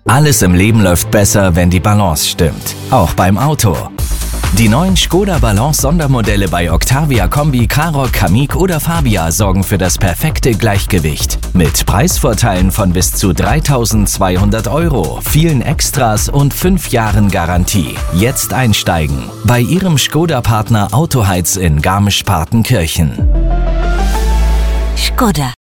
Alles im Leben läuft besser, wenn die Balance stimmt. Auch beim Auto. Die neuen Škoda Balance Sondermodelle bei Octavia Kombi, Karoq, Kamiq oder Fabia sorgen für das perfekte Gleichgewicht. Mit Preisvorteilen von bis zu 3.200 €, vielen Extras und 5 Jahren Garantie. Jetzt einsteigen. Bei Ihrem Škoda-Partner Autoheiz in Garmisch-Partenkirchen. Škoda.